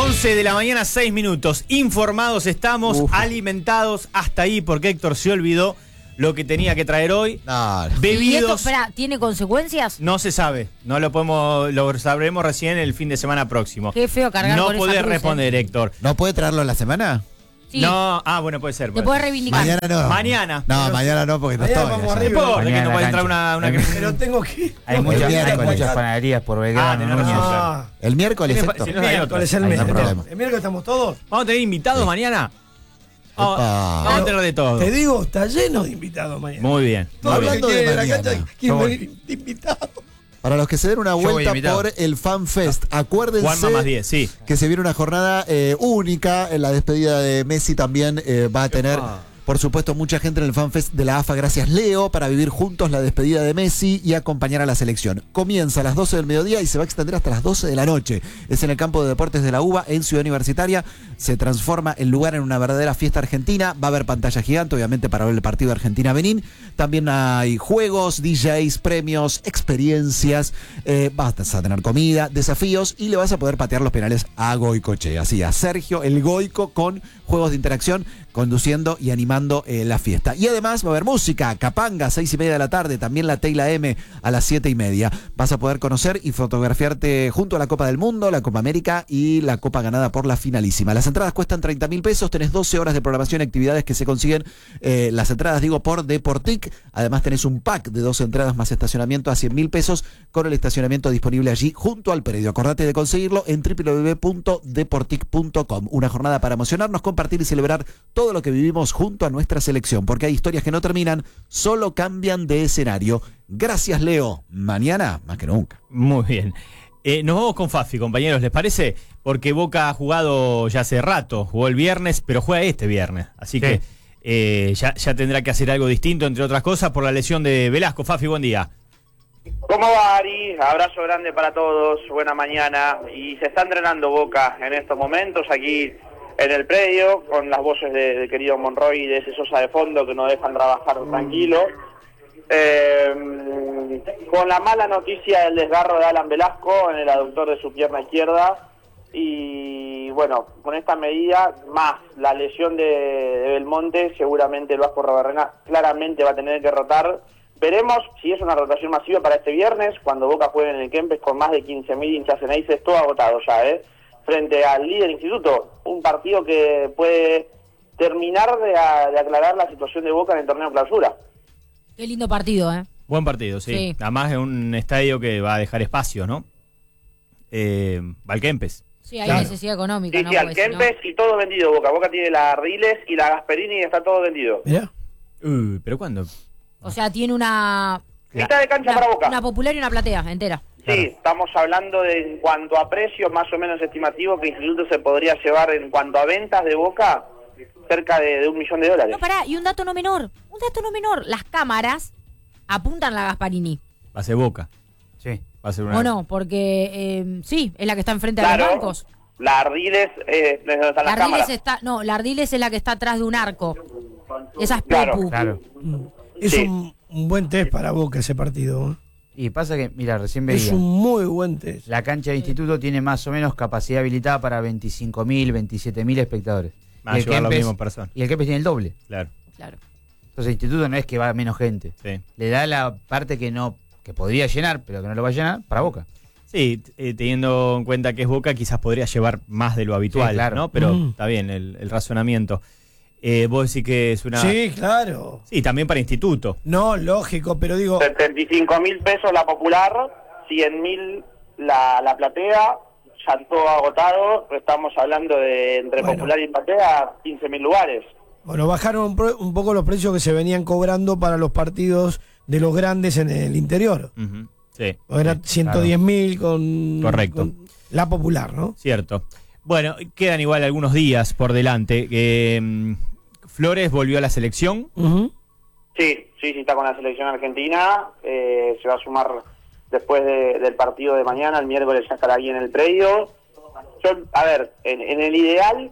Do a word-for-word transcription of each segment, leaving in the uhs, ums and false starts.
once de la mañana, seis minutos. Informados estamos, Uf. alimentados hasta ahí, porque Héctor se olvidó lo que tenía que traer hoy. No, Bebidos. ¿Y esto, espera, tiene consecuencias? No se sabe, no lo podemos, lo sabremos recién el fin de semana próximo. Qué feo cargar No con esa podés cruz, responder, ¿eh? Héctor. ¿No puede traerlo en la semana? Sí. No, ah, bueno, puede ser. Te puede puedes ser. reivindicar. Mañana no. Mañana. No, Pero- mañana no, porque no Mañana estoy. vamos allá. No arriba. importa, que Mañana no la puede entrar cancha. una... una... Pero tengo que. Hay no, muchas, el hay miércoles. muchas panaderías por Belgrano, Ah, tenés razón. Núñez. Ah, El miércoles, Tiene- Héctor. si el no hay miércoles, otra. el Ahí no hay miércoles. problema. El miércoles estamos todos. ¿Vamos a tener invitados Sí. mañana? Vamos, Epa. vamos a tener de todo. Te digo, está lleno de invitados mañana. Muy bien. Todo Muy el bien. Hablando que de quiere la mañana. cancha quiere Yo voy. venir de invitado. Para los que se den una Yo voy vuelta invitado. por el Fan Fest, acuérdense Juanma más diez, sí. que se viene una jornada eh, única. En la despedida de Messi también eh, va a tener, Epa. por supuesto, mucha gente en el Fan Fest de la A F A. Gracias, Leo, para vivir juntos la despedida de Messi y acompañar a la selección. Comienza a las doce del mediodía y se va a extender hasta las doce de la noche. Es en el campo de deportes de la U B A, en Ciudad Universitaria. Se transforma el lugar en una verdadera fiesta argentina. Va a haber pantalla gigante, obviamente, para ver el partido Argentina-Benín. También hay juegos, D Js, premios, experiencias. Eh, vas a tener comida, desafíos y le vas a poder patear los penales a Goicoechea. Así, a Sergio el Goico, con juegos de interacción, conduciendo y animando eh, la fiesta. Y además va a haber música, Capanga, seis y media de la tarde, también la Teila M a las siete y media. Vas a poder conocer y fotografiarte junto a la Copa del Mundo, la Copa América y la Copa ganada por la finalísima. Las entradas cuestan treinta mil pesos, tenés doce horas de programación y actividades que se consiguen, eh, las entradas digo por Deportic. Además tenés un pack de doce entradas más estacionamiento a cien mil pesos, con el estacionamiento disponible allí junto al predio. Acordate de conseguirlo en w w w punto deportic punto com. Una jornada para emocionarnos, compartir y celebrar todo lo que vivimos junto a nuestra selección, porque hay historias que no terminan, solo cambian de escenario. Gracias, Leo. Mañana, más que nunca. Muy bien. Eh, nos vamos con Fafi, compañeros, ¿les parece? Porque Boca ha jugado ya hace rato, jugó el viernes, pero juega este viernes. Así Sí. que eh, ya, ya tendrá que hacer algo distinto, entre otras cosas, por la lesión de Velasco. Fafi, buen día. ¿Cómo va, Ari? Abrazo grande para todos, buena mañana. Y se está entrenando Boca en estos momentos aquí en el predio, con las voces de, de querido Monroy y de ese Sosa de fondo que nos dejan trabajar tranquilo. Eh, con la mala noticia del desgarro de Alan Velasco en el aductor de su pierna izquierda. Y bueno, con esta medida, más la lesión de, de Belmonte, seguramente el Vasco Rabarrena claramente va a tener que rotar. Veremos si es una rotación masiva para este viernes, cuando Boca juegue en el Kempes con más de quince mil hinchas en Aces, todo agotado ya, ¿eh? Frente al líder instituto, un partido que puede terminar de, a, de aclarar la situación de Boca en el torneo clausura. Qué lindo partido, ¿eh? Buen partido, sí. Sí. Además es un estadio que va a dejar espacio, ¿no? Eh, Valkempes. Sí, hay Claro. necesidad económica, Sí, ¿no? sí, al Porque si no- Kempes y todo vendido Boca. Boca tiene la Ardiles y la Gasperini y está todo vendido. Mirá. Uy, ¿pero cuándo? O sea, tiene una, Mitad de cancha una, para Boca. una popular y una platea entera. Sí, estamos hablando de, en cuanto a precios más o menos estimativos, que Instituto se podría llevar en cuanto a ventas de Boca, cerca de, de un millón de dólares. No, pará, y un dato no menor, un dato no menor, las cámaras apuntan a la Gasparini. Va a ser Boca. Sí. Va a ser una... ¿O no? Porque eh, sí, es la que está enfrente de Claro, los bancos. la Ardiles eh, es donde están La las Ardiles cámaras. está, no, la Ardiles es la que está atrás de un arco. Esa es Claro, Pepu. Claro. Es Sí. un, un buen test para Boca ese partido. ¿eh? Y pasa que, mira, recién Es veía. un muy buen test. La cancha de instituto tiene más o menos capacidad habilitada para veinticinco mil, veintisiete mil espectadores. Va a Y el llevar los Kempes- mismos personas. Y el Kempes tiene el doble. Claro, Claro. Entonces el instituto no es que va menos gente. sí. Le da la parte que no, que podría llenar, pero que no lo va a llenar, para Boca. Sí, eh, teniendo en cuenta que es Boca, quizás podría llevar más de lo habitual, Sí, claro. ¿no? Pero Mm. está bien el, el razonamiento. Eh, vos decís que es una... Sí, claro. Sí, también para instituto. No, lógico, pero digo, setenta y cinco mil pesos la popular, cien mil la, la platea, ya todo agotado. Estamos hablando de entre Bueno. popular y platea, quince mil lugares. bueno, bajaron un, pro- un poco los precios que se venían cobrando para los partidos de los grandes en el interior. Ujú, sí, Era sí, ciento diez mil con, Correcto. con la popular, ¿no? cierto. Bueno, quedan igual algunos días por delante. Eh, mm, Flores volvió a la selección. Ujú. Sí, sí, sí, está con la selección argentina. Eh, se va a sumar después de- del partido de mañana, el miércoles ya estará aquí en el predio. Yo, a ver, en, en el ideal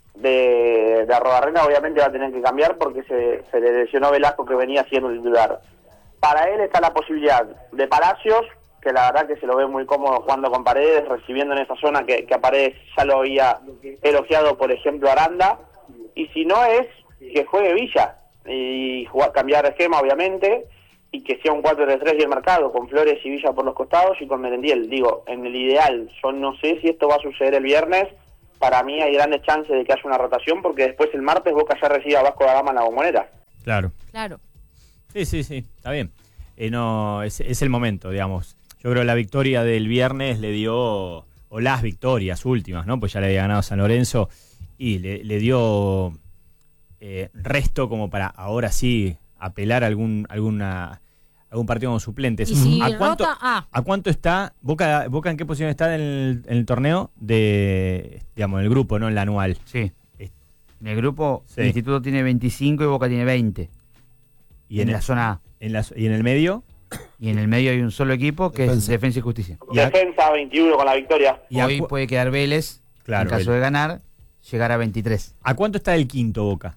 de, de Arrobarrena obviamente va a tener que cambiar porque se, se le lesionó Velasco, que venía siendo titular. Para él está la posibilidad de Palacios que la verdad que se lo ve muy cómodo jugando con Paredes, recibiendo en esa zona que, que a Paredes ya lo había elogiado, por ejemplo, Aranda, y si no es que juegue Villa, y jugar, cambiar de esquema, obviamente, y que sea un cuatro tres tres bien marcado, con Flores y Villa por los costados y con Merendiel. Digo, en el ideal, yo no sé si esto va a suceder el viernes, para mí hay grandes chances de que haya una rotación, porque después el martes Boca ya recibe a Vasco da Gama en la Bombonera. Claro. Claro. Sí, sí, sí, está bien. Eh, no, es, es el momento, digamos. Yo creo que la victoria del viernes le dio, o las victorias últimas, ¿no? Pues ya le había ganado San Lorenzo y le, le dio eh, resto como para ahora sí apelar a algún, alguna, algún partido con suplentes. Y si ¿A cuánto, rota, ah. ¿A cuánto está? Boca, Boca en qué posición está en el, en el torneo? De, digamos, en el grupo, ¿no? En la anual. Sí. En el grupo, Sí. el Instituto tiene veinticinco y Boca tiene veinte. Y en, en, la el, zona A. en la, y en el medio. Y en el medio hay un solo equipo que Defensa. es Defensa y Justicia. Y a- Defensa veintiuno con la victoria. Y a Hoy cu- puede quedar Vélez, Claro, en caso Vélez. de ganar, llegar a veintitrés. ¿A cuánto está el quinto Boca?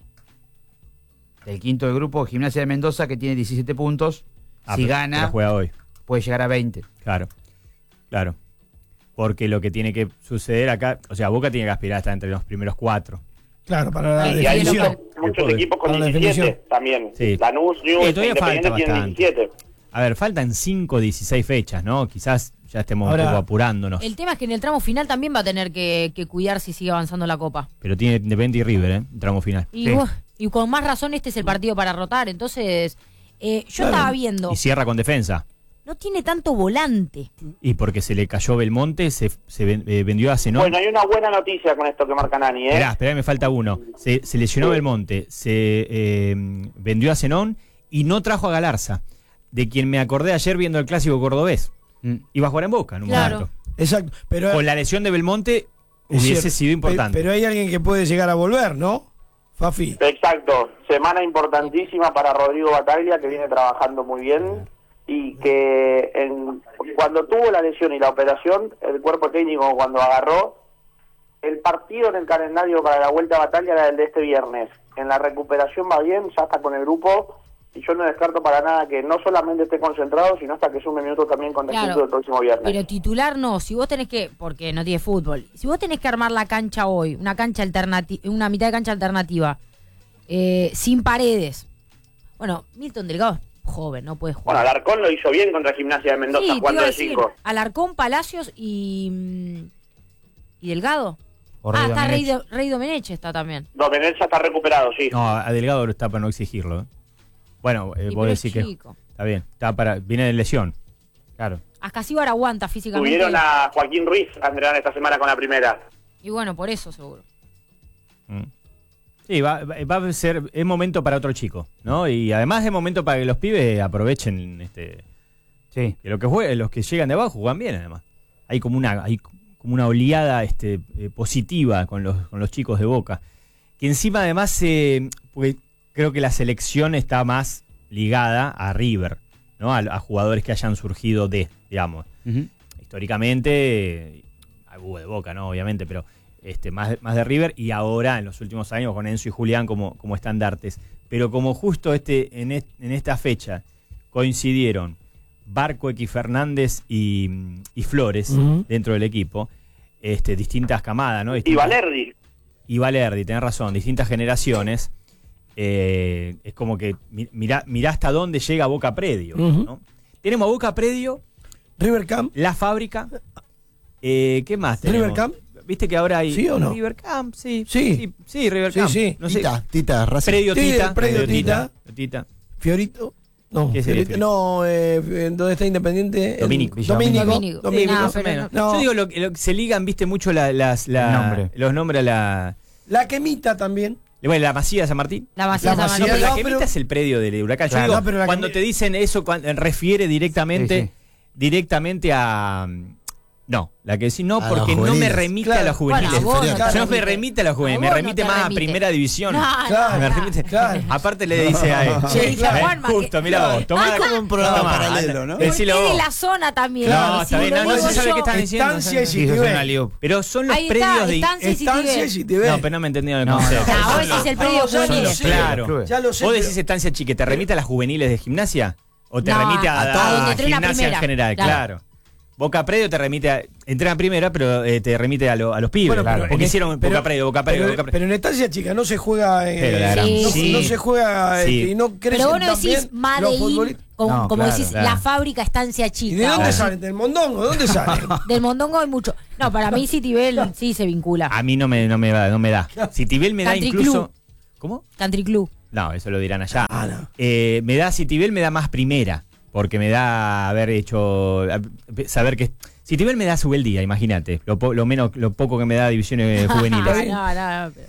El quinto del grupo, Gimnasia de Mendoza, que tiene diecisiete puntos. Ah, si pero- gana, pero juega hoy. puede llegar a veinte. Claro, claro. Porque lo que tiene que suceder acá, o sea, Boca tiene que aspirar a estar entre los primeros cuatro. Claro, para la Y hay definición. muchos, muchos Joder. equipos con Para la diecisiete definición. también. Sí. Lanús, Newell's, Sí, todavía falta Independiente tienen bastante. diecisiete. A ver, faltan cinco, dieciséis fechas, ¿no? Quizás ya estemos Ahora, un poco apurándonos. El tema es que en el tramo final también va a tener que, que cuidar si sigue avanzando la Copa. Pero tiene Independiente y River, ¿eh? El tramo final. Y, Sí. uh, y con más razón este es el partido para rotar. Entonces, eh, yo Claro. estaba viendo, Y cierra con defensa. no tiene tanto volante. Y porque se le cayó Belmonte, se, se ven- eh, vendió a Zenón. Bueno, hay una buena noticia con esto que marca Nani, ¿eh? Esperá, esperá, me falta uno. Se, se lesionó Sí. Belmonte, se eh, vendió a Zenón y no trajo a Galarza, de quien me acordé ayer viendo el clásico cordobés. Mm. Iba a jugar en Boca en un Claro. momento. Exacto. Pero, Con la lesión de Belmonte es hubiese cierto, sido importante. pe- Pero hay alguien que puede llegar a volver, ¿no? Fafi. Exacto, semana importantísima para Rodrigo Bataglia, que viene trabajando muy bien, y que en, cuando tuvo la lesión y la operación, el cuerpo técnico cuando agarró, el partido en el calendario para la vuelta a Bataglia era el de este viernes. En la recuperación va bien, ya está con el grupo, y yo no descarto para nada que no solamente esté concentrado, sino hasta que sume minutos también con el Claro. equipo el próximo viernes. Pero titular no, si vos tenés que, porque no tiene fútbol, si vos tenés que armar la cancha hoy, una cancha alternativa, una mitad de cancha alternativa, eh, sin Paredes. Bueno, Milton Delgado es joven, no puede Bueno, jugar. Alarcón lo hizo bien contra Gimnasia de Mendoza, Sí, te jugando iba a de decir, cinco. Alarcón, Palacios y y Delgado. O ah, Rey está Rey, Domenech. Do- Rey Domenech está también. Domenech ya está recuperado, sí. No, a Delgado está para no exigirlo. ¿eh? Bueno, eh, Y vos pero es decís que chico. está bien, está para, viene de lesión. Claro. Ascasíbar aguanta físicamente. Tuvieron a Joaquín Ruiz, Andreán, esta semana con la primera. Y bueno, por eso seguro. Mm. Sí, va, va- va a ser, es momento para otro chico, ¿no? Y además es momento para que los pibes aprovechen este Sí. que lo que juegue, los que llegan de abajo juegan bien además. Hay como una, hay como una oleada este, eh, positiva con los, con los chicos de Boca. Que encima además, eh, porque creo que la selección está más ligada a River, ¿no? A, a jugadores que hayan surgido de, digamos. Ujú. Históricamente, eh, hubo de Boca, ¿no? Obviamente, pero este, más, más de River, y ahora en los últimos años con Enzo y Julián como, como estandartes. Pero como justo este, en, est- en esta fecha coincidieron Barco, X Fernández y, y Flores Ujú. dentro del equipo, este, distintas camadas, ¿no? Y Distintas- Valerdi. y Valerdi, tenés razón, distintas generaciones. eh, es como que mi- mirá, mirá hasta dónde llega Boca Predio, Ujú. ¿no? Tenemos a Boca Predio, River Camp. La Fábrica. Eh, ¿Qué más tenemos? River Camp. ¿Viste que ahora hay ¿Sí o no? River Camp? Sí. Sí. Sí, sí, River Sí, Camp. sí. No sé. Tita, Tita, Racing. Predio Sí, Tita. el predio Tita. Tita. Fiorito. No, ¿Qué sería Fiorito, Fiorito? no, eh, ¿dónde está Independiente? El- Dominico. Domínico. Domínico. Domínico. No, Más o pero menos. no. Yo digo, lo, lo que se ligan, viste, mucho la- las, la- El nombre. los nombres a la... La Quemita también. Bueno, la Masía de San Martín. La Masía La San No, Masía, pero Martín. la no, que pero- evita es el predio del Huracán. Yo Claro. digo, No, pero la cuando que- te dicen eso, cuan- refiere directamente, Sí, sí. directamente a... No, la que decís no, A porque los no me juveniles. remite Claro. a los juveniles. Bueno, a vos no te no me remite. remite a los juveniles, A me vos no remite te más remite. a primera división. No, Claro. Me no, remite- Claro. Aparte le dice a él. Le dice a Juanma que- Justo, mira Claro. vos, tomá. Hay como un programa tomá, paralelo, anda, ¿no? Porque Decilo es de vos. la zona también. No, Si está bien, lo no, no digo se sabe yo- qué están diciendo. Estancia y Sí, eso es Citibé. una liup. Pero son los Ahí está, predios de... Estancia y Estancia y Citibé. Citibé. No, pero no me entendieron el No, concepto. Ah, vos decís el predio No, ya lo juvenil. sé. Claro. Clubes. Ya lo sé. ¿Vos pero- decís estancia chique, te remite a las juveniles de gimnasia? ¿O te No, remite a, a a donde entrena gimnasia primera. en general? Claro. Claro. Boca Predio te remite a. Entrena primera, pero eh, te remite a, lo- a los pibes. Bueno, claro, pero porque en- hicieron pero- Boca Predio, Boca Predio, pero, Boca Predio. pero en estancia chica no se juega. eh, Pero la gran- Sí. no, sí. no se juega. Sí. este, y no crecen Pero vos no tan decís bien los Made in, futbolistas. como, No, como claro, decís claro. la fábrica estancia ¿Y chica. de dónde ahora. salen? ¿Del Mondongo? ¿Dónde salen? Del Mondongo hay mucho. No, para mí Citibel sí se vincula. A mí no me, no me, va- no me da. Si Tibel me da Country incluso. Club. ¿Cómo? Country Club. No, eso lo dirán allá. Ah, no. Eh, me da, Citibel me da más primera, porque me da haber hecho, a- saber que... Citibel me da Subeldía, imagínate, lo, po- lo menos, lo poco que me da divisiones juveniles. no, no, no.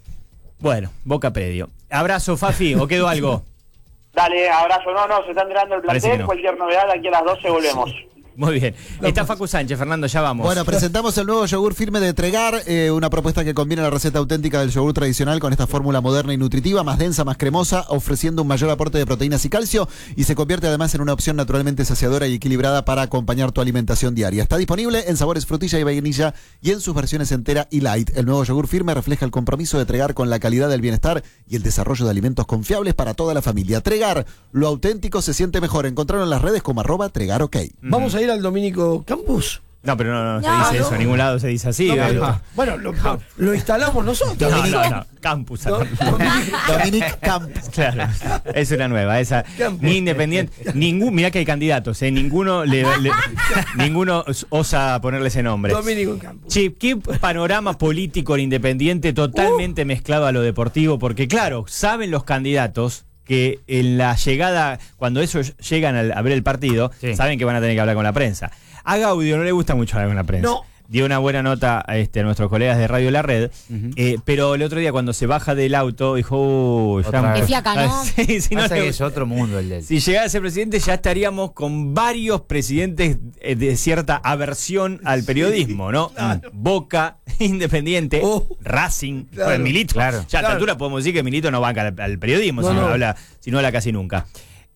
Bueno, Boca Predio. Abrazo, Fafi, ¿o quedó algo? Dale, abrazo. No, no, se está enterando el Parece que plantel. no. Cualquier novedad, aquí a las doce volvemos. Muy bien. Está Facu Sánchez, Fernando, ya vamos. Bueno, presentamos el nuevo yogur firme de Tregar, eh, una propuesta que combina la receta auténtica del yogur tradicional con esta fórmula moderna y nutritiva, más densa, más cremosa, ofreciendo un mayor aporte de proteínas y calcio, y se convierte además en una opción naturalmente saciadora y equilibrada para acompañar tu alimentación diaria. Está disponible en sabores frutilla y vainilla y en sus versiones entera y light. El nuevo yogur firme refleja el compromiso de Tregar con la calidad del bienestar y el desarrollo de alimentos confiables para toda la familia. Tregar, lo auténtico se siente mejor. Encontraron en las redes como arroba Tregar OK. Vamos a ir al Domínico Campus. No, pero no, no, se No, dice no. eso, en ningún lado se dice así. No, eh. pero- bueno, lo, lo instalamos nosotros. No, no, no, Campus. Do- Domínico- Dominic Campos. Claro, es una nueva, esa ni independiente, ningún, mirá que hay candidatos, eh, ninguno le, le- ninguno osa ponerle ese nombre. Domínico Campus. Che, qué panorama político en Independiente totalmente mezclado a lo deportivo, porque claro, saben los candidatos que en la llegada, cuando esos llegan al- a ver el partido, Sí. saben que van a tener que hablar con la prensa. A Gaudio no le gusta mucho hablar con la prensa. No. Dio una buena nota a, este, a nuestros colegas de Radio La Red, Ujú. eh, pero el otro día cuando se baja del auto dijo, uy, ya Otra me- vez. Qué fiaca, ¿no? Sí, sí, no Pasa le que gusta. es otro mundo el del. Si llegara a ser presidente ya estaríamos con varios presidentes eh, de cierta aversión al periodismo, ¿no? Boca, Independiente, Oh. Racing, Claro. pues Milito. Claro. Ya a esta Claro. altura podemos decir que Milito no banca al, al periodismo, No, si no, no. habla, si no habla casi nunca.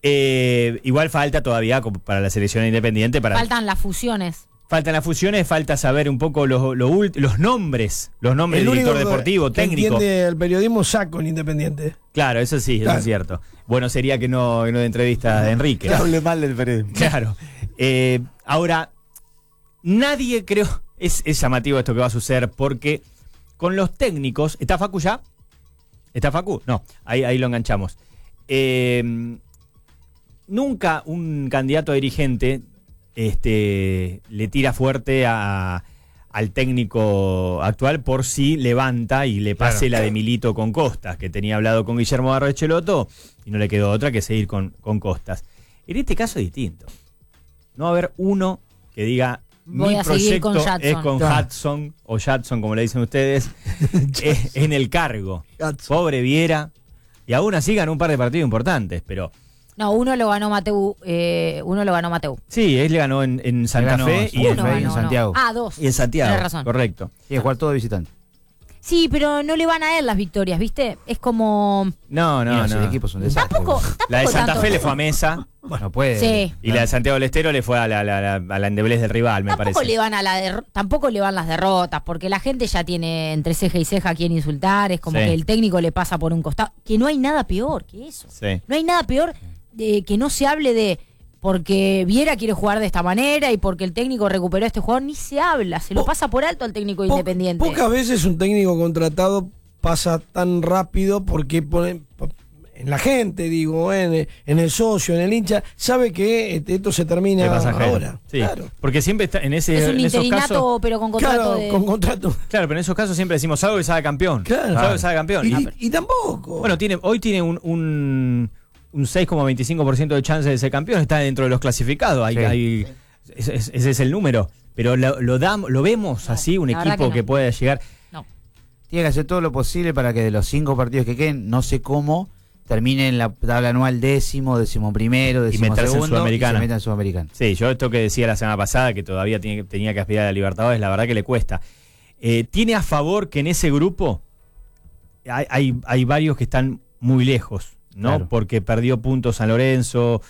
Eh, igual falta todavía como para la selección independiente. Para, Faltan las fusiones. faltan las fusiones, falta saber un poco los, los, ult- los nombres, los nombres El del único director que- deportivo, que técnico. entiende el periodismo saco en Independiente. Claro, eso sí, eso Claro. es cierto. Bueno, sería que no, que no de entrevistas de Enrique. Que hable mal del periodismo. Claro. Eh, ahora, nadie creo. Es, es llamativo esto que va a suceder porque con los técnicos. ¿Está Facu ya? ¿Está Facu? No, ahí, ahí lo enganchamos. Eh, nunca un candidato a dirigente este, le tira fuerte a, al técnico actual por si levanta y le pase Claro. la de Milito con Costas, que tenía hablado con Guillermo Barrocheloto y no le quedó otra que seguir con, con Costas. En este caso es distinto. No va a haber uno que diga Voy mi a seguir con proyecto es Jadson". con Claro. Hudson o Jadson, como le dicen ustedes, eh, en el cargo. Hudson. Pobre Viera. Y aún así ganó un par de partidos importantes, pero No, uno lo ganó Mateu. Eh, uno lo ganó Mateu. sí, él le ganó en, en Santa ganó Fe y en, Uno Fe y ganó, en no. Santiago. Ah, dos. y en Santiago. Tenés razón. Correcto. Tiene que jugar todo de visitante. Sí, pero no le van a él las victorias, ¿viste? Es como. No, Y no, los no. equipos son un desastre. Tampoco. boludo. La de tampoco Santa tanto. Fe le fue a Mesa No puede. Sí. y la de Santiago del Estero le fue a la, la, la, a la endeblez del rival, me Tampoco parece. le van a la derro- tampoco le van las derrotas, porque la gente ya tiene entre ceja y ceja a quién insultar, es como Sí. que el técnico le pasa por un costado, que no hay nada peor que eso. Sí. No hay nada peor de que no se hable de porque Viera quiere jugar de esta manera y porque el técnico recuperó a este jugador, ni se habla, se lo Po- pasa por alto al técnico Po- independiente. Pocas veces un técnico contratado pasa tan rápido porque pone, en la gente, digo, en, en el socio, en el hincha, sabe que este, esto se termina De pasajero. ahora. Sí. Claro. Porque siempre está en ese Es un en esos interinato, casos. pero con contrato Claro, de... con contrato. Claro, pero en esos casos siempre decimos algo que salga campeón. Claro. Algo que salga campeón. Y, Y- y tampoco. Bueno, tiene, hoy tiene un, un, un seis coma veinticinco por ciento de chance de ser campeón, está dentro de los clasificados, hay, Sí. hay- ese, ese- ese es el número, pero lo, lo, dam- lo vemos No, así, un la verdad equipo que que, no. puede llegar. No. Tiene que hacer todo lo posible para que de los cinco partidos que queden, no sé cómo, termine en la tabla anual décimo, décimo primero, décimo meterse en segundo, Sudamericana. y se meta en Sudamericana. Sí, yo esto que decía la semana pasada, que todavía tiene, tenía que aspirar a la Libertadores, la verdad que le cuesta. Eh, tiene a favor que en ese grupo hay, hay, hay varios que están muy lejos, ¿no? Claro. Porque perdió puntos San Lorenzo,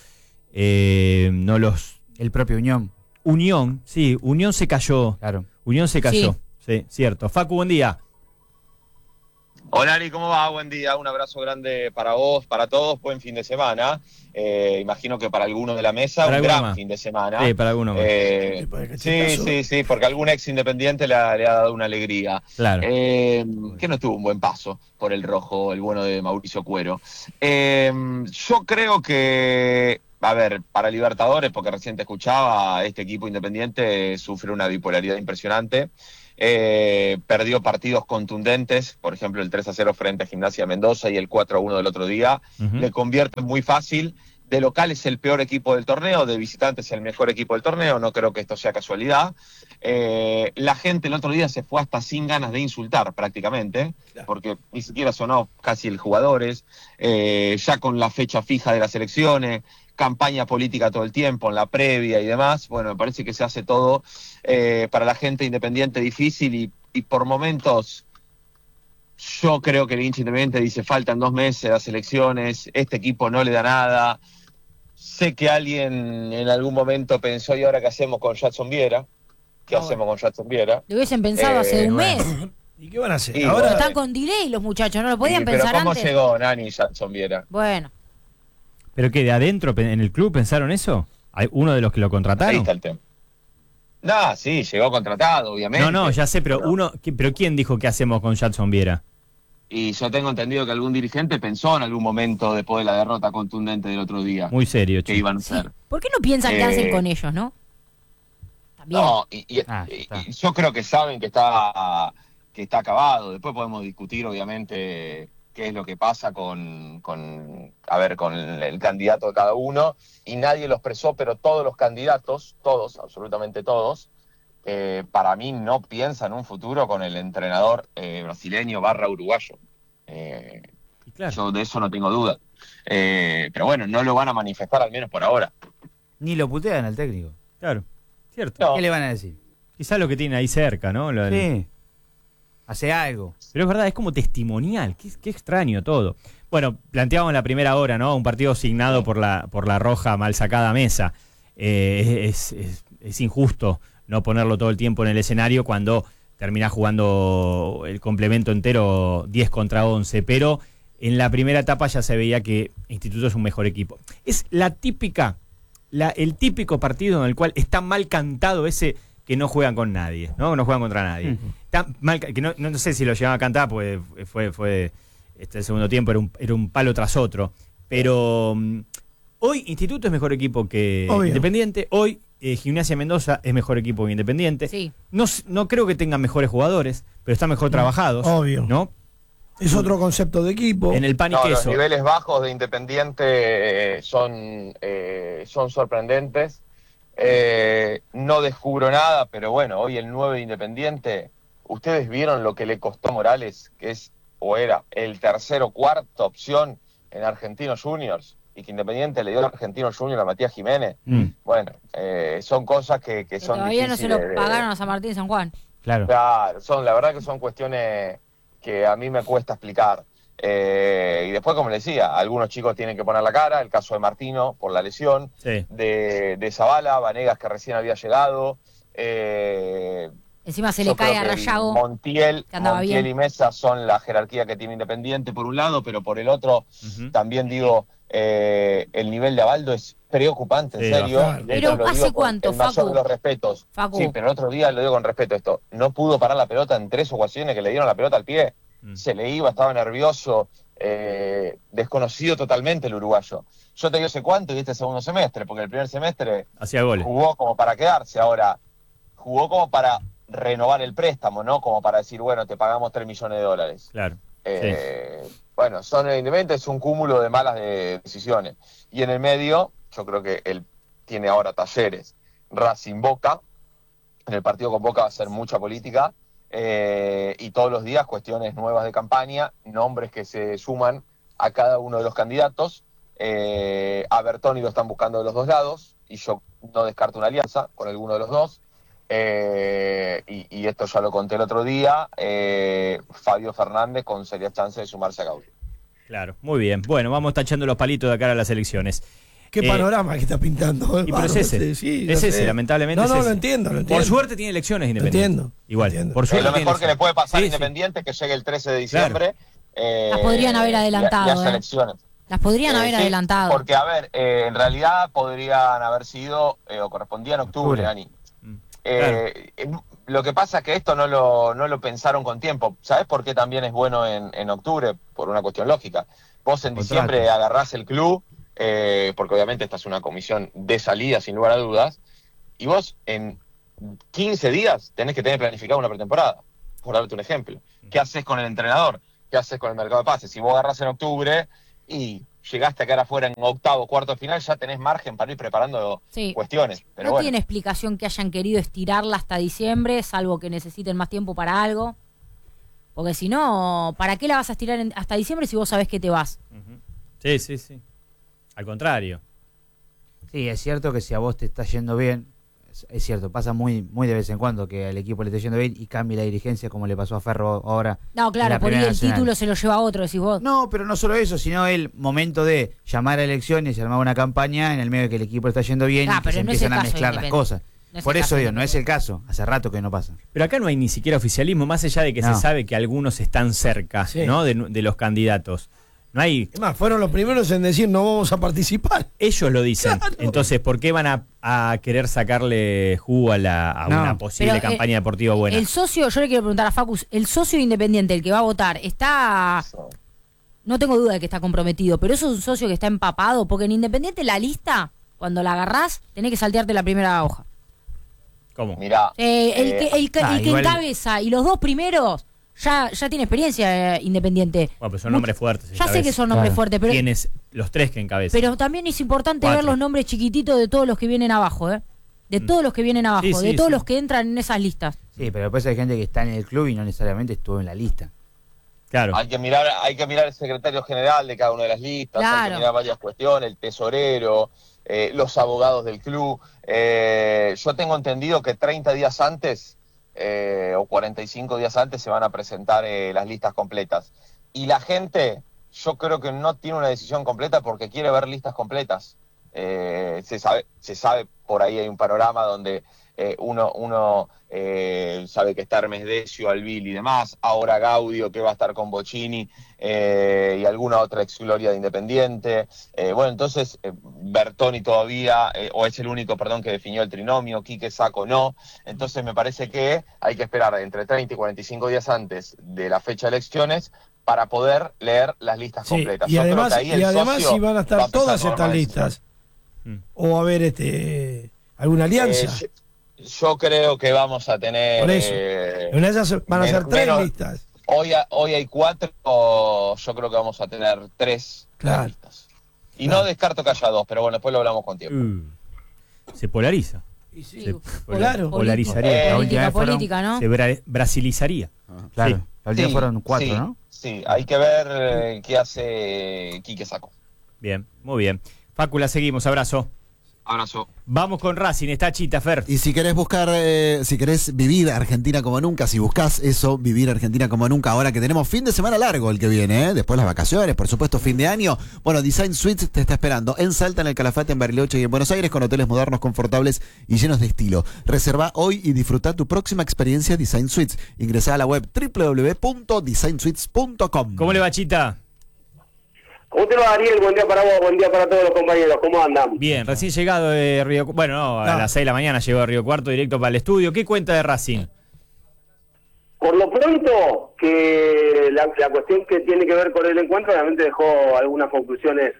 eh, no los... El propio Unión, Unión, sí, Unión se cayó. claro. Unión se cayó, sí, cierto. Facu, buen día. Hola Ari, ¿cómo va? Buen día, un abrazo grande para vos, para todos, buen fin de semana. Eh, imagino que para algunos de la mesa, Para un gran más. fin de semana. Sí, para algunos más. Eh, sí, sí, sí, porque algún ex independiente le ha, le ha dado una alegría. Claro. Eh, que no tuvo un buen paso por el rojo, el bueno de Mauricio Cuero. Eh, yo creo que, a ver, para Libertadores, porque recién te escuchaba, este equipo independiente sufre una bipolaridad impresionante. Eh, perdió partidos contundentes, por ejemplo el tres a cero frente a Gimnasia Mendoza y el cuatro a uno del otro día, uh-huh. Le convierte muy fácil. De local es el peor equipo del torneo, de visitante es el mejor equipo del torneo, no creo que esto sea casualidad. Eh, la gente el otro día se fue hasta sin ganas de insultar prácticamente, porque ni siquiera sonó casi el jugadores, eh, ya con la fecha fija de las elecciones, campaña política todo el tiempo, en la previa y demás. Bueno, me parece que se hace todo eh, para la gente independiente difícil y, y por momentos yo creo que el hincha independiente dice faltan dos meses las elecciones, este equipo no le da nada. Sé que alguien en algún momento pensó, ¿y ahora qué hacemos con Jadson Viera? ¿Qué no, hacemos bueno. con Jadson Viera? Lo hubiesen pensado eh, hace un bueno. mes. ¿Y qué van a hacer? Y ahora bueno, están con delay los muchachos, no lo podían sí, pensar pero ¿cómo antes? llegó Nani Jadson Viera? Bueno. ¿Pero qué, de adentro en el club pensaron eso? ¿Hay uno de los que lo contrataron? Ahí está el tema. No, sí, llegó contratado, obviamente. No, no, ya sé, pero no. uno, ¿pero quién dijo qué hacemos con Jadson Viera? Y yo tengo entendido que algún dirigente pensó en algún momento, después de la derrota contundente del otro día, muy serio, que iban a ser. Sí. ¿Por qué no piensan eh, qué hacen con ellos, no? También. No, y, y, ah, y, y yo creo que saben que está que está acabado. Después podemos discutir, obviamente, qué es lo que pasa con, con a ver, con el, el candidato de cada uno. Y nadie lo expresó, pero todos los candidatos, todos, absolutamente todos, Eh, para mí no piensa en un futuro con el entrenador eh, brasileño barra uruguayo. Eh, claro. Yo de eso no tengo duda. Eh, pero bueno, no lo van a manifestar al menos por ahora. Ni lo putean al técnico. Claro, cierto. No. ¿Qué le van a decir? Quizás lo que tiene ahí cerca, ¿no? Lo del... Sí. Hace algo. Pero es verdad, es como testimonial. Qué, qué extraño todo. Bueno, planteábamos en la primera hora, ¿no? Un partido asignado por la, por la roja mal sacada mesa. Eh, es, es, es injusto no ponerlo todo el tiempo en el escenario cuando termina jugando el complemento entero diez contra once, pero en la primera etapa ya se veía que Instituto es un mejor equipo. Es la típica, la, el típico partido en el cual está mal cantado ese que no juegan con nadie, ¿no? No juegan contra nadie. Uh-huh. Está mal, que no, no sé si lo llegaban a cantar, pues fue, fue este el segundo tiempo, era un, era un palo tras otro, pero um, hoy Instituto es mejor equipo que Obvio. Independiente, hoy Eh, Gimnasia Mendoza es mejor equipo que Independiente. Sí. No, no creo que tengan mejores jugadores, pero están mejor trabajados. Obvio. ¿No? Es otro concepto de equipo. En el pan y no, queso. Los niveles bajos de Independiente eh, son, eh, son sorprendentes. Eh, no descubro nada, pero bueno, hoy el nueve de Independiente, ustedes vieron lo que le costó a Morales, que es o era el tercer o cuarta opción en Argentinos Juniors, y que Independiente le dio al Argentino Junior a Matías Jiménez. Mm. Bueno, eh, son cosas que, que, que son todavía no se lo de, pagaron a San Martín y San Juan. Claro. Claro, son, la verdad que son cuestiones que a mí me cuesta explicar. Eh, y después, como le decía, algunos chicos tienen que poner la cara, el caso de Martino por la lesión, sí. de, de Zavala, Vanegas que recién había llegado. Eh, Encima se le cae a Rayago. Montiel, Montiel y Mesa son la jerarquía que tiene Independiente por un lado, pero por el otro uh-huh. también digo... Eh, el nivel de Abaldo es preocupante, en sí, serio. Claro. Pero lo ¿hace digo cuánto, el mayor Facu? de los respetos. Facu. Sí, pero el otro día lo digo con respeto esto. No pudo parar la pelota en tres ocasiones que le dieron la pelota al pie. Mm. Se le iba, estaba nervioso, eh, desconocido totalmente el uruguayo. Yo te digo hace cuánto y este segundo semestre, porque el primer semestre hacía goles. Jugó como para quedarse. Ahora, jugó como para renovar el préstamo, ¿no? Como para decir, bueno, te pagamos tres millones de dólares. Claro. Eh, sí. Bueno, son evidentemente es un cúmulo de malas de decisiones. Y en el medio, yo creo que él tiene ahora Talleres, Racing, Boca. En el partido con Boca va a ser mucha política. Eh, y todos los días cuestiones nuevas de campaña, nombres que se suman a cada uno de los candidatos. Eh, a Bertoni lo están buscando de los dos lados. Y yo no descarto una alianza con alguno de los dos. Eh, y, y esto ya lo conté el otro día, eh, Fabio Fernández con serias chances de sumarse a Gaudio. Claro, muy bien. Bueno, vamos tachando los palitos de cara a las elecciones. Qué eh, panorama que está pintando. Y pero es ese, sí, es ese, lamentablemente. No, no, es ese. lo entiendo, lo entiendo. Por suerte tiene elecciones Independiente. Lo entiendo. Igual, entiendo. por suerte es lo mejor que le puede pasar sí, a Independiente, sí. que llegue el trece de diciembre, claro. Eh, Las podrían haber adelantado, Y, y haya ¿eh? elecciones. Las podrían Eh, haber sí, adelantado. Porque, a ver, eh, en realidad podrían haber sido, eh, o correspondían en octubre, Octubre. Dani. Mm, Eh, eh, lo que pasa es que esto no lo, no lo pensaron con tiempo. ¿Sabes por qué también es bueno en, en octubre? Por una cuestión lógica. Vos en Contrato. diciembre agarrás el club, eh, porque obviamente esta es una comisión de salida, sin lugar a dudas, y vos en quince días tenés que tener planificada una pretemporada, por darte un ejemplo. ¿Qué haces con el entrenador? ¿Qué haces con el mercado de pases? Si vos agarrás en octubre y llegaste a quedar afuera en octavo, cuarto final, ya tenés margen para ir preparando Sí. cuestiones. Pero no bueno. tiene explicación que hayan querido estirarla hasta diciembre, salvo que necesiten más tiempo para algo. Porque si no, ¿para qué la vas a estirar en- hasta diciembre si vos sabés que te vas? ujú. Sí, sí, sí. Al contrario. Sí, es cierto que si a vos te está yendo bien, es, es cierto, pasa muy muy de vez en cuando que al equipo le esté yendo bien y cambie la dirigencia como le pasó a Ferro ahora. No, en claro, la por ahí Primera el Nacional. título se lo lleva otro, decís vos. No, pero no solo eso, sino el momento de llamar a elecciones y armar una campaña en el medio de que el equipo le está yendo bien Ah, y que pero se no es el empiezan a caso de mezclar las Independiente. cosas. No es Por el eso caso de digo, no es el caso, hace rato que no pasa. Pero acá no hay ni siquiera oficialismo, más allá de que No. se sabe que algunos están cerca, Sí. ¿no? De, de los candidatos. No hay. Es más, fueron los primeros en decir no vamos a participar. Ellos lo dicen. Claro. Entonces, ¿por qué van a, a querer sacarle jugo a, la, a No. una posible Pero, eh, campaña deportiva buena? El socio, yo le quiero preguntar a Facus, el socio independiente, el que va a votar, está... No tengo duda de que está comprometido, pero eso es un socio que está empapado, porque en Independiente la lista, cuando la agarrás, tenés que saltearte la primera hoja. ¿Cómo? Mirá, Eh, el eh, que, el que, ah, el que igual- encabeza y los dos primeros ya, ya tiene experiencia eh, Independiente. Bueno, pero son nombres fuertes. Ya esta sé vez. que son nombres Claro. fuertes, pero, Tienes los tres que encabezan. pero también es importante Cuatro. ver los nombres chiquititos de todos los que vienen abajo, ¿eh? De Mm. todos los que vienen abajo, Sí, sí, de todos sí. los que entran en esas listas. Sí, pero después hay gente que está en el club y no necesariamente estuvo en la lista. Claro. hay que mirar, hay que mirar el secretario general de cada una de las listas, hay Claro. que mirar varias cuestiones, el tesorero, eh, los abogados del club. Eh, yo tengo entendido que treinta días antes eh, o cuarenta y cinco días antes se van a presentar eh, las listas completas. Y la gente, yo creo que no tiene una decisión completa porque quiere ver listas completas. Eh, se sabe, se sabe, por ahí hay un panorama donde eh, uno, uno eh, sabe que está Hermes Decio, Albil y demás, ahora Gaudio que va a estar con Bocini eh, y alguna otra ex gloria de Independiente. Eh, bueno, entonces eh, Bertoni todavía, eh, o es el único, perdón, que definió el trinomio, Quique Sacco no. Entonces me parece que hay que esperar entre treinta y cuarenta y cinco días antes de la fecha de elecciones para poder leer las listas Sí, completas. y Yo creo además, que ahí el y además socio si van a va estar empezar todas tomar estas una listas. Mm. O va a haber este alguna alianza. Eh, yo, yo creo que vamos a tener... Por eso. eh, En una de esas van a ser menos- tres menos- listas. Hoy, ha- hoy hay cuatro, o yo creo que vamos a tener tres, tres Claro. listas. Y Claro. no descarto que haya dos, pero bueno, después lo hablamos con tiempo. Uh, se polariza. Y sí. Se Claro. polarizaría. Eh, La última Política, vez fueron- política, ¿no? Se bra- brasilizaría. Claro, Sí. la última Sí, fueron cuatro, sí, ¿no? Sí, hay que ver eh, qué hace Quique Sacco. Bien, muy bien. Fácula, seguimos. Abrazo. Abrazo. Vamos con Racing. Está Chita, Fer. Y si querés buscar, eh, si querés vivir Argentina como nunca, si buscás eso, vivir Argentina como nunca, ahora que tenemos fin de semana largo el que viene, ¿eh? Después las vacaciones, por supuesto, fin de año. Bueno, Design Suites te está esperando en Salta, en el Calafate, en Bariloche y en Buenos Aires, con hoteles modernos, confortables y llenos de estilo. Reserva hoy y disfruta tu próxima experiencia Design Suites. Ingresá a la web doble u doble u doble u punto design suites punto com. ¿Cómo le va, Chita? ¿Cómo te va, Ariel? Buen día para vos, buen día para todos los compañeros. ¿Cómo andan? Bien, recién llegado de Río Cu- Bueno, no, a Ah. las seis de la mañana llegó a Río Cuarto directo para el estudio. ¿Qué cuenta de Racing? Por lo pronto, que la, la cuestión que tiene que ver con el encuentro, obviamente dejó algunas conclusiones,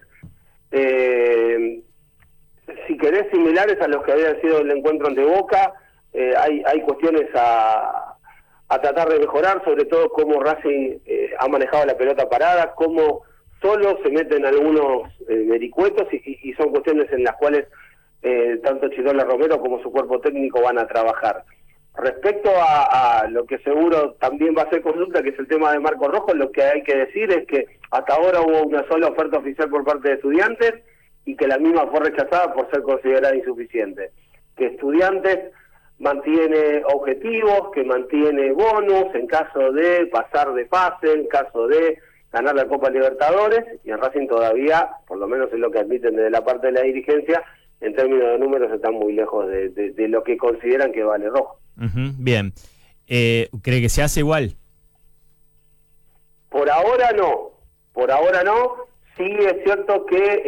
eh, si querés, similares a los que había sido el encuentro ante Boca. Eh, hay, hay cuestiones a, a tratar de mejorar, sobre todo cómo Racing eh, ha manejado la pelota parada, cómo solo se meten algunos eh, vericuetos y, y- y son cuestiones en las cuales eh, tanto Chirola Romero como su cuerpo técnico van a trabajar. Respecto a, a lo que seguro también va a ser consulta, que es el tema de Marco Rojo, lo que hay que decir es que hasta ahora hubo una sola oferta oficial por parte de Estudiantes y que la misma fue rechazada por ser considerada insuficiente. Que Estudiantes mantiene objetivos, que mantiene bonus en caso de pasar de fase, en caso de ganar la Copa Libertadores, y en Racing todavía, por lo menos es lo que admiten desde la parte de la dirigencia, en términos de números están muy lejos de, de, de lo que consideran que vale Rojo. Ujú, bien. Eh, ¿Cree que se hace igual? Por por ahora no, por ahora no. Sí es cierto que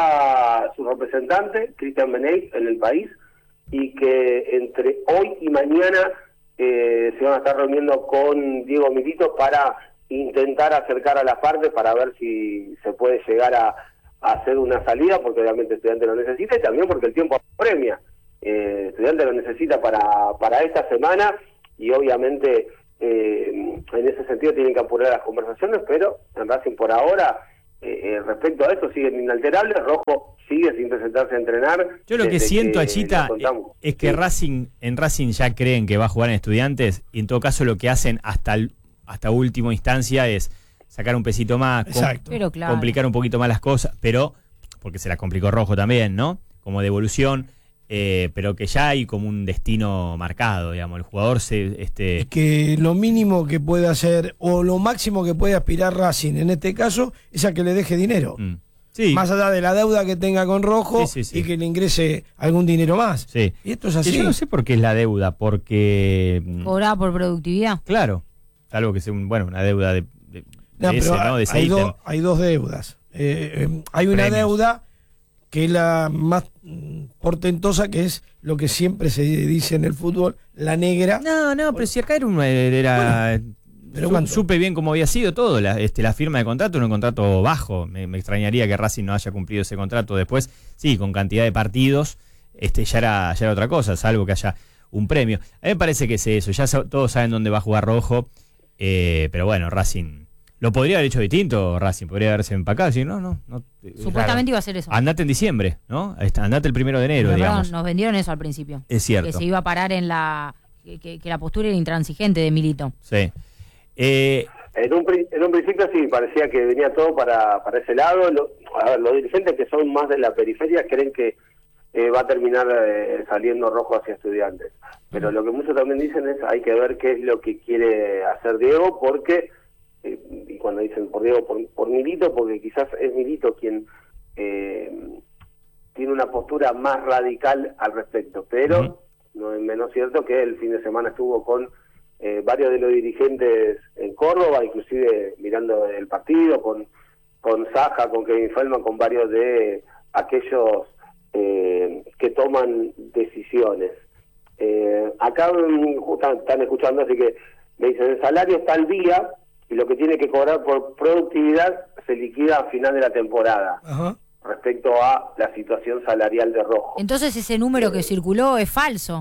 está su representante, Cristian Beneit, en el país, y que entre hoy y mañana eh, se van a estar reuniendo con Diego Milito para intentar acercar a las partes para ver si se puede llegar a, a hacer una salida, porque obviamente el estudiante lo necesita y también porque el tiempo apremia. Eh, el estudiante lo necesita para, para esta semana y obviamente eh, en ese sentido tienen que apurar las conversaciones, pero en Racing por ahora... Eh, eh, respecto a eso siguen inalterables. Rojo sigue sin presentarse a entrenar. Yo lo que siento, que Achita, es que sí. Racing en Racing ya creen que va a jugar en Estudiantes y en todo caso lo que hacen hasta el, hasta última instancia es sacar un pesito más, com pero claro. complicar un poquito más las cosas, pero porque se las complicó Rojo también, ¿no? Como devolución. Eh, pero que ya hay como un destino marcado, digamos, el jugador se... este Que lo mínimo que puede hacer, o lo máximo que puede aspirar Racing, en este caso, es a que le deje dinero. mm, sí. Más allá de la deuda que tenga con Rojo, Sí, sí, sí. y que le ingrese algún dinero más. Sí. Y esto es Y así. yo no sé por qué es la deuda, porque... mm, Cobrada por productividad. claro, algo que sea, un, bueno, una deuda de, de, No, de ese, pero ¿no? De ese hay, ítem. do- hay dos deudas. Eh, eh, hay una Premios. deuda que es la más mm, portentosa, que es lo que siempre se dice en el fútbol, la negra. No, no, pero si acá era una... Era, pero su- ¿cuánto? supe bien cómo había sido todo, la, este, la firma de contrato era un contrato bajo, me, me extrañaría que Racing no haya cumplido ese contrato después, sí, con cantidad de partidos, este ya era, ya era otra cosa, salvo que haya un premio. A mí me parece que es eso, ya sa- todos saben dónde va a jugar Rojo, eh, pero bueno, Racing... Lo podría haber hecho distinto, Racing, podría haberse empacado, decir, no, no, no. eh, Supuestamente iba a ser eso. Andate en diciembre, ¿no? Está- Andate el primero de enero, Pero, digamos. perdón, nos vendieron eso al principio. Es cierto. Que se iba a parar en la... Que, que- que la postura era intransigente de Milito. Sí. Eh, En un, pri- en un principio sí, parecía que venía todo para, para ese lado. Lo- a ver, los dirigentes que son más de la periferia creen que eh, va a terminar eh, saliendo Rojo hacia Estudiantes. Pero lo que muchos también dicen es hay que ver qué es lo que quiere hacer Diego, porque, eh, y cuando dicen por Diego, por, por Milito, porque quizás es Milito quien eh, tiene una postura más radical al respecto. Pero Ujú. no es menos cierto que el fin de semana estuvo con eh, varios de los dirigentes en Córdoba, inclusive mirando el partido, con, con Saja, con Kevin Feldman, con varios de aquellos eh, que toman decisiones. Eh, acá mm, justo están escuchando, así que me dicen, el salario está al día y lo que tiene que cobrar por productividad se liquida a final de la temporada, Ajá. respecto a la situación salarial de Rojo. Entonces ese número que circuló es falso.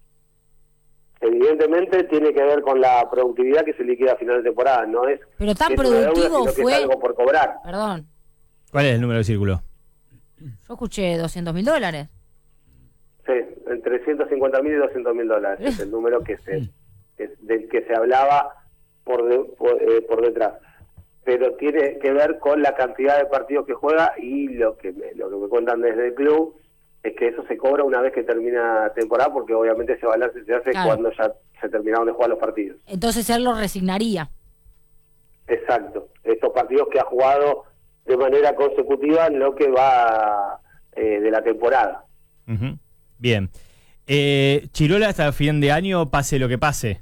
Evidentemente tiene que ver con la productividad que se liquida a final de temporada, no es Pero tan que es una deuda, productivo sino que fue... es algo por cobrar. Perdón, ¿Cuál es el número de círculo? yo escuché doscientos mil dólares. Sí, entre ciento cincuenta mil y doscientos mil dólares es el número que se que, del que se hablaba por, de- por, eh, por detrás. Pero tiene que ver con la cantidad de partidos que juega y lo que me, lo que me cuentan desde el club es que eso se cobra una vez que termina la temporada, porque obviamente ese balance se hace Claro. cuando ya se terminaron de jugar los partidos. Entonces él lo resignaría. Exacto. Estos partidos que ha jugado de manera consecutiva en lo que va eh, de la temporada. Ujú. Bien. Eh, Chirola hasta fin de año, pase lo que pase.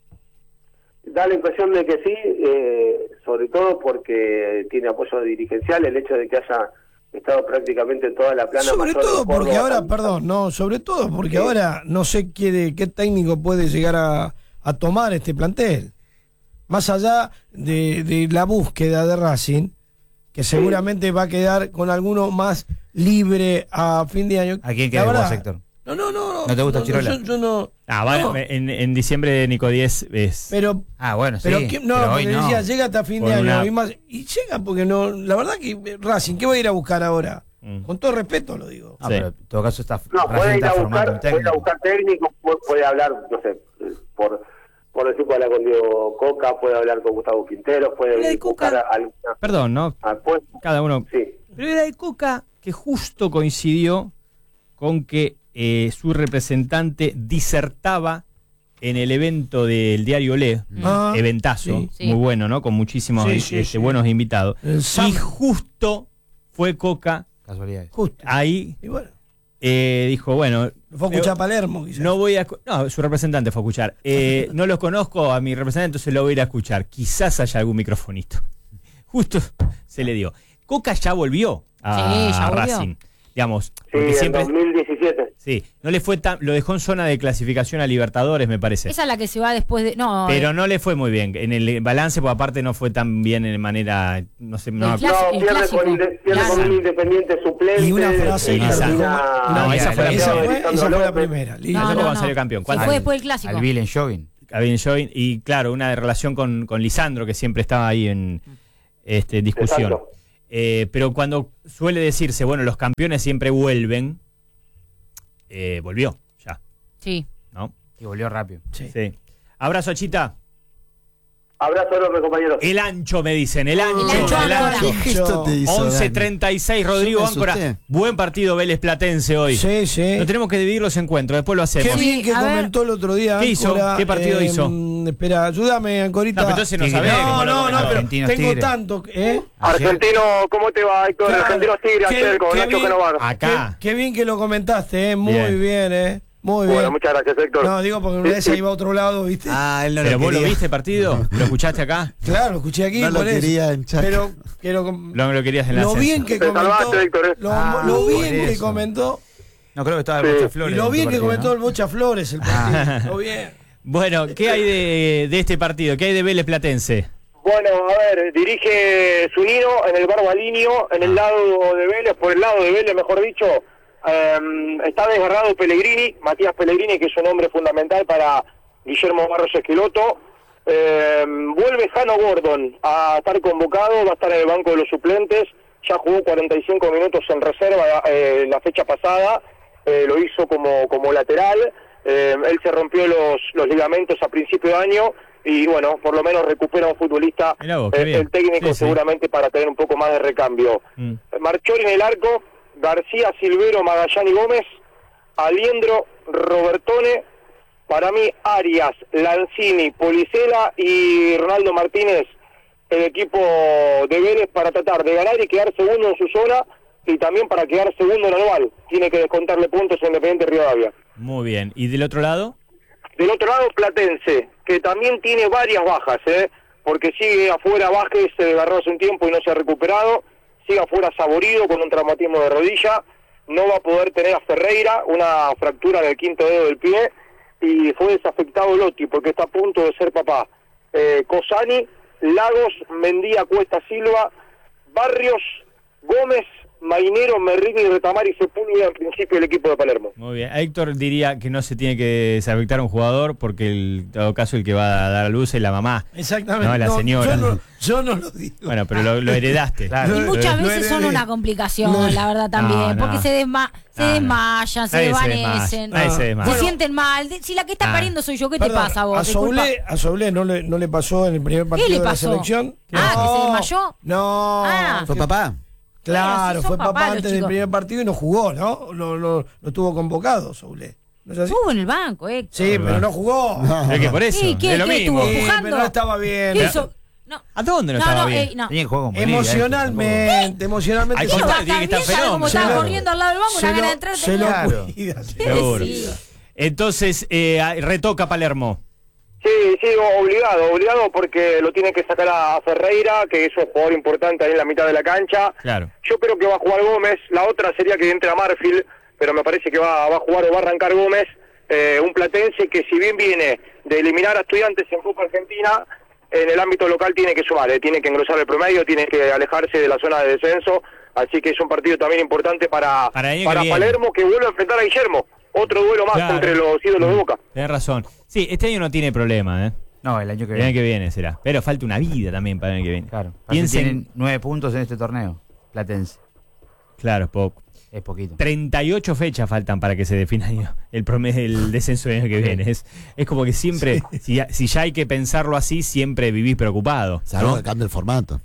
Da la impresión de que sí, eh, sobre todo porque tiene apoyo dirigencial, el hecho de que haya estado prácticamente toda la plana Sobre mayor de todo porque Córdoba. ahora, perdón, no, sobre todo porque Sí. ahora no sé qué, qué técnico puede llegar a, a tomar este plantel. Más allá de, de la búsqueda de Racing, que seguramente va a quedar con alguno más libre a fin de año. ¿A quién La queda verdad, vos, Héctor? No, no, no, no. ¿No te gusta no, Chirola? Yo, yo no. Ah, vale, no, en, en diciembre Nico diez es... pero Ah, bueno, sí. Pero, ¿qué- no, pero hoy porque no. decía, llega hasta fin Con de año una- y más. Y llega porque no. La verdad que eh, Racing, ¿qué va a ir a buscar ahora? Mm. Con todo respeto lo digo. Ah, Sí. pero en todo caso está, No, Racing puede ir está a formando buscar, un puede ir a técnico. buscar técnico, puede, puede hablar, no sé, por por decir, puede hablar con Diego Coca, puede hablar con Gustavo Quintero, puede Pero de buscar Coca- a- alguna... Perdón, ¿no? ah, pues, Cada uno... sí. Pero era de Coca que justo coincidió con que eh, su representante disertaba en el evento del diario Le, Ah, eventazo, sí. Sí. muy bueno, ¿no? Con muchísimos Sí, eh, sí, este, sí. buenos invitados. El Sam- Y justo fue Coca Casualidades. Justo. ahí, Y bueno, eh, dijo, bueno, lo fue a escuchar a Palermo, quizás. no voy a... escu- No, su representante fue a escuchar. Eh, no los conozco a mi representante, entonces lo voy a ir a escuchar. Quizás haya algún microfonito. justo se le dio. Coca ya volvió a, Sí, ya a volvió. Racing, digamos. Sí, Porque en siempre, dos mil diecisiete. sí, no le fue tan, lo dejó en zona de clasificación a Libertadores, me parece. Esa es la que se va después de. No, Pero eh, no le fue muy bien. En el balance, pues aparte no fue tan bien en manera, no sé, no, El clásico. No, pierde, clásico. con, inde- pierde Claro. con un Independiente suplente. Y una frase y que Esa. termina- No, esa fue la esa primera. fue, Alejandro esa fue la López. primera. No, Listo. no, no, cuando no. salió campeón. Se ¿Cuánto? fue después del clásico. Al Bill en jogging. a Ben Join, y claro, una relación con, con Lisandro que siempre estaba ahí en este, discusión. Exacto. Eh, pero cuando suele decirse, bueno, los campeones siempre vuelven, eh, volvió, ya, Sí. ¿no? Y volvió rápido. Sí. Sí. Abrazo, Chita. Abrazo enorme, compañeros. El ancho, me dicen, el ancho, El ancho el Áncora. ancho. ¿Qué gesto te hizo, once Dani? treinta y seis, Rodrigo Yo me Áncora. asusté. Buen partido Vélez Platense hoy. Sí, sí. No tenemos que dividir los encuentros, después lo hacemos. Qué bien que a ver. comentó el otro día. ¿Qué hizo? Áncora, ¿Qué partido eh, hizo? mm, Espera, ayúdame, Ancorita. No, pero entonces no Tigre. sabés. No, cómo lo no, no, comentó. pero Argentinos tengo Tigre. tanto. ¿eh? Argentino, ¿cómo te va, Héctor? Claro. Argentinos Tigre, Qué- ayer con qué Nacho bien. Genovar. Acá. Qué, qué bien que lo comentaste, ¿eh? Muy bien, Bien. ¿eh? Muy bien. Bueno, muchas gracias, Héctor. No, digo porque una vez se iba a otro lado, ¿viste? Ah, él no ¿Pero lo vos lo quería. viste el partido? ¿Lo escuchaste acá? Claro, lo escuché aquí. No lo por eso. quería en Chaco. Pero quiero com- Lo, lo querías en la lo ascenso. bien que Te comentó. salvaste, Héctor, ¿eh? Lo, Ah, lo por bien que eso. comentó. No creo que estaba Sí. de muchas Y flores. lo en bien tu que partido, comentó ¿no? el Bocha Flores el partido. Lo bien. Bueno, ¿qué hay de, de este partido? ¿Qué hay de Vélez Platense? Bueno, a ver, dirige Zunino en el Barbalinio, en el lado de Vélez, por el lado de Vélez, mejor dicho, eh, está desgarrado Pellegrini, Matías Pellegrini, que es un hombre fundamental para Guillermo Barros Esqueloto. Eh, vuelve Jano Gordon a estar convocado, va a estar en el banco de los suplentes, ya jugó cuarenta y cinco minutos en reserva eh, la fecha pasada, eh, lo hizo como, como lateral, eh, él se rompió los, los ligamentos a principio de año, y bueno, por lo menos recupera un futbolista, Mirá vos, qué eh, bien. el técnico Sí, sí. seguramente para tener un poco más de recambio. Mm. Marchori en el arco, García, Silvero, Magallán y Gómez, Aliendro, Robertone, para mí Arias, Lanzini, Policela y Ronaldo Martínez, el equipo de Vélez para tratar de ganar y quedar segundo en su zona, y también para quedar segundo en anual. Tiene que descontarle puntos a Independiente Rivadavia. Muy bien. ¿Y del otro lado? Del otro lado, Platense, que también tiene varias bajas, ¿eh? Porque sigue afuera Vázquez, se desgarró hace un tiempo y no se ha recuperado. Sigue afuera Saborido con un traumatismo de rodilla. No va a poder tener a Ferreira, una fractura en el quinto dedo del pie. Y fue desafectado Lotti, porque está a punto de ser papá. Eh, Cosani, Lagos, Mendía, Cuesta Silva, Barrios, Gómez, Mainero, Merrique y Retamar y Sepúlveda, en principio el equipo de Palermo. Muy bien. Héctor diría que no se tiene que desafectar a un jugador porque el, en todo caso el que va a dar a luz es la mamá. Exactamente. No, la señora. Yo no, yo no lo digo. Bueno, pero lo, lo heredaste. Claro. Y muchas Lo veces son heredé. una complicación, Lo- la verdad también, No, no. porque se, desma se No, no. desmayan, se Nadie se desvanecen, desmaya, nadie se desmaya. se sienten mal. De- Si la que está Ah. pariendo soy yo, ¿qué Perdón, te pasa a vos? A Disculpa. Soule, a Soule no, le, no le pasó en el primer partido le de la pasó? selección. Ah, No, ¿que se desmayó? No. Ah. ¿Fue papá? Claro, Bueno, sí son fue papás papá los antes del chicos. primer partido y no jugó, ¿no? No, no, no estuvo convocado, Soule. ¿No es así? Estuvo en el banco, Héctor. Sí, pero no jugó. Es que por eso, Sí, ¿qué- es lo qué mismo. estuvo? Sí, empujando. pero no estaba bien. ¿Qué hizo? No. ¿A dónde no, No, estaba no, bien? eh, no. Tenía que jugar con Bolivia, Emocionalmente, emocionalmente. Al ¿Qué se- va a contrario, tiene estar que bien? estar ¿Sabe cómo fenómeno. estaba Se lo- corriendo al lado del banco? se Una lo- gana de entrar se lo tenía. Claro. cuida. Seguro. Sí. Entonces, eh, retoca Palermo. Sí, sí, obligado, obligado porque lo tiene que sacar a Ferreira, que es un jugador importante ahí en la mitad de la cancha. Claro. Yo creo que va a jugar Gómez, la otra sería que entre a Marfield, pero me parece que va, va a jugar o va a arrancar Gómez, eh, un platense que si bien viene de eliminar a Estudiantes en Copa Argentina, en el ámbito local tiene que sumar, eh, tiene que engrosar el promedio, tiene que alejarse de la zona de descenso, así que es un partido también importante para, Para el año para que viene. Palermo, que vuelve a enfrentar a Guillermo, otro duelo más Claro. entre los ídolos de Boca. Tenés razón. Sí, este año no tiene problema, ¿eh? No, el año que El año viene. que viene será. Pero falta una vida también para el año que viene. Claro. Piensen. Tienen nueve puntos en este torneo. Platense. Claro, es poco. Es poquito. treinta y ocho fechas faltan para que se defina el promedio del descenso del año que viene. Es, es como que siempre, si, ya- si ya hay que pensarlo así, siempre vivís preocupado. Salvo ¿no? que cambie el formato.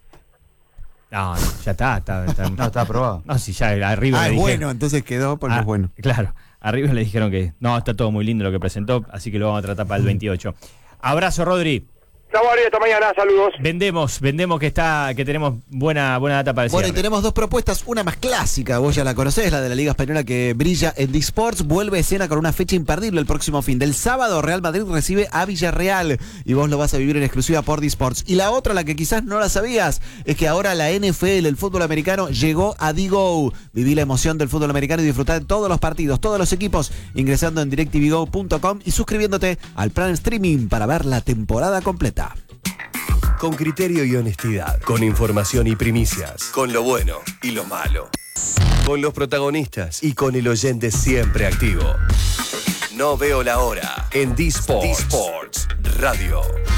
No, ya está. está, está- No, está aprobado. No, si ya arriba Ah, le es dijeron- bueno, entonces quedó porque Ah, es bueno. Claro, arriba le dijeron que no, está todo muy lindo lo que presentó, así que lo vamos a tratar para el veintiocho. Abrazo, Rodri. Chau, Ari, hasta mañana, saludos. Vendemos, vendemos que está, que tenemos buena, buena data para el Bueno, y cierre. tenemos dos propuestas, una más clásica, vos ya la conocés, la de la Liga Española que brilla en D-Sports, vuelve a escena con una fecha imperdible el próximo fin. Del sábado, Real Madrid recibe a Villarreal y vos lo vas a vivir en exclusiva por D-Sports. Y la otra, la que quizás no la sabías, es que ahora la N F L, el fútbol americano, llegó a D-Go. Viví la emoción del fútbol americano y disfrutá de todos los partidos, todos los equipos, ingresando en directv go punto com y suscribiéndote al plan streaming para ver la temporada completa. Con criterio y honestidad, con información y primicias, con lo bueno y lo malo, con los protagonistas y con el oyente siempre activo. No veo la hora en D-Sports, D-Sports Radio.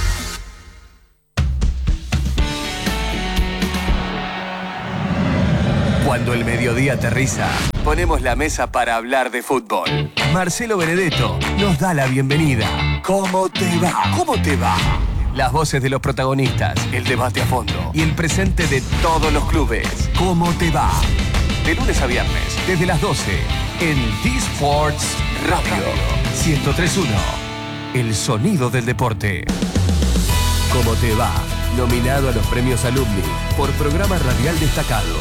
Cuando el mediodía aterriza, ponemos la mesa para hablar de fútbol. Marcelo Benedetto nos da la bienvenida. ¿Cómo te va? ¿Cómo te va? Las voces de los protagonistas, el debate a fondo y el presente de todos los clubes. ¿Cómo te va? De lunes a viernes, desde las doce, en D-Sports Radio ciento tres punto uno. El sonido del deporte. ¿Cómo te va? Nominado a los premios Alumni por programa radial destacado.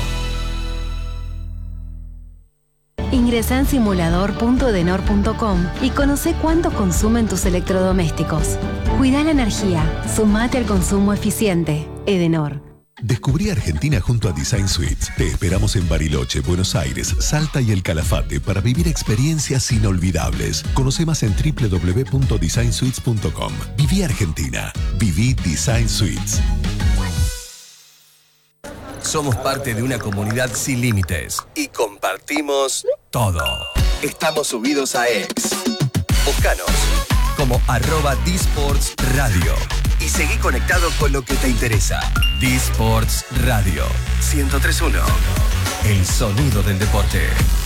Ingresa en simulador punto edenor punto com y conoce cuánto consumen tus electrodomésticos. Cuida la energía, sumate al consumo eficiente. Edenor. Descubrí Argentina junto a Design Suites. Te esperamos en Bariloche, Buenos Aires, Salta y El Calafate para vivir experiencias inolvidables. Conoce más en doble u doble u doble u punto design suites punto com. Viví Argentina. Viví Design Suites. Somos parte de una comunidad sin límites y compartimos todo. Estamos subidos a X. Búscanos como arroba D-Sports Radio y seguí conectado con lo que te interesa. D-Sports Radio ciento tres punto uno. El sonido del deporte.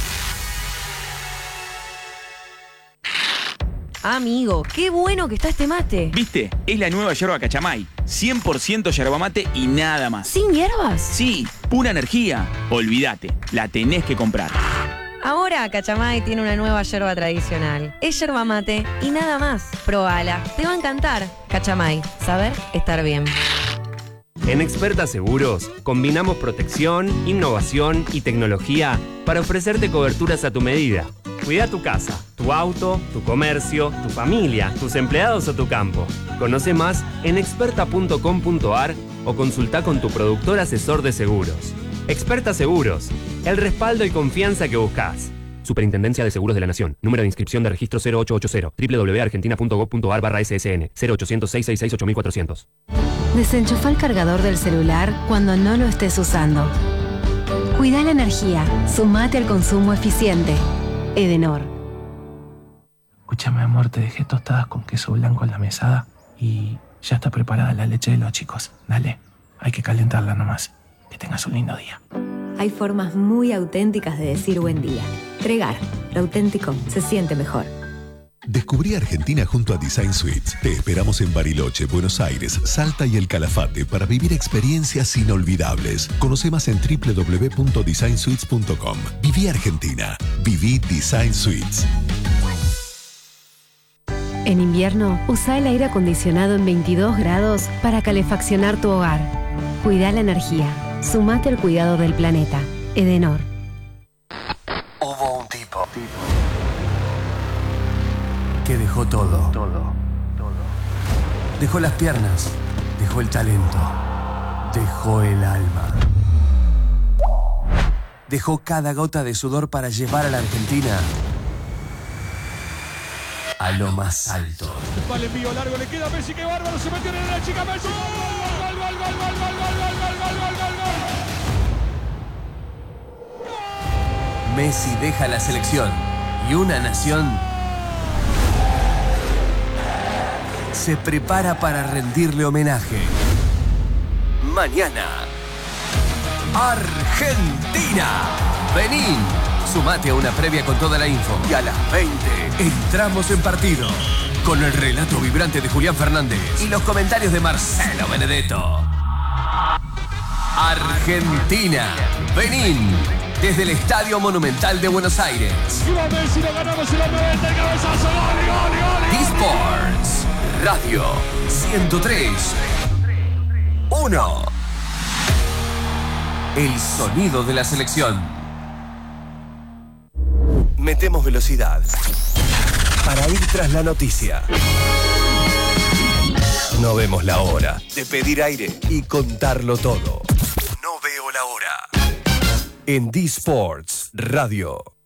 Amigo, qué bueno que está este mate. ¿Viste? Es la nueva yerba Cachamay. cien por ciento yerba mate y nada más. ¿Sin hierbas? Sí, pura energía. Olvídate, la tenés que comprar. Ahora Cachamay tiene una nueva yerba tradicional. Es yerba mate y nada más. Probala, te va a encantar. Cachamay, saber estar bien. En Experta Seguros, combinamos protección, innovación y tecnología para ofrecerte coberturas a tu medida. Cuida tu casa, tu auto, tu comercio, tu familia, tus empleados o tu campo. Conoce más en experta punto com punto ar o consulta con tu productor asesor de seguros. Experta Seguros, el respaldo y confianza que buscas. Superintendencia de Seguros de la Nación. Número de inscripción de registro cero ocho ocho cero. doble u doble u doble u punto argentina punto gob punto ar barra ese ese ene. cero ochocientos, seiscientos sesenta y seis, ocho mil cuatrocientos. Desenchufa el cargador del celular cuando no lo estés usando. Cuida la energía. Sumate al consumo eficiente. Edenor. Escúchame, amor, te dejé tostadas con queso blanco en la mesada y ya está preparada la leche de los chicos. Dale, hay que calentarla nomás. Que tengas un lindo día. Hay formas muy auténticas de decir buen día. Tregar, lo auténtico se siente mejor. Descubrí Argentina junto a Design Suites. Te esperamos en Bariloche, Buenos Aires, Salta y El Calafate para vivir experiencias inolvidables. Conoce más en doble u doble u doble u punto design suites punto com. Viví Argentina. Viví Design Suites. En invierno, usa el aire acondicionado en veintidós grados para calefaccionar tu hogar. Cuida la energía. Sumate al cuidado del planeta. Edenor. Hubo un tipo que dejó todo. Todo. Todo. Dejó las piernas, dejó el talento, dejó el alma. Dejó cada gota de sudor para llevar a la Argentina a lo más alto. Vale, envío largo, le queda a Messi, qué bárbaro, se metió en la chica Messi. ¡Gol, gol, gol, gol, gol, gol, gol, gol, gol, gol, gol, gol! Messi deja la selección y una nación se prepara para rendirle homenaje. Mañana, Argentina. Vení, sumate a una previa con toda la info. Y a las veinte entramos en partido con el relato vibrante de Julián Fernández y los comentarios de Marcelo Benedetto. Argentina, vení desde el Estadio Monumental de Buenos Aires. ¡Viva Messi! ¡Lo ganamos en los noventa! ¡El cabezazo! ¡Gol, gol, gol! D-Sports Radio ciento tres punto uno. El sonido de la selección. Metemos velocidad para ir tras la noticia. No vemos la hora de pedir aire y contarlo todo. No veo la hora. En D-Sports Radio.